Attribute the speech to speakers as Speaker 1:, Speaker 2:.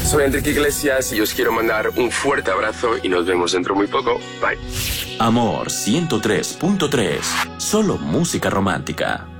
Speaker 1: Soy Enrique Iglesias y os quiero mandar un fuerte abrazo y nos vemos dentro muy poco. Bye.
Speaker 2: Amor 103.3. Solo música romántica.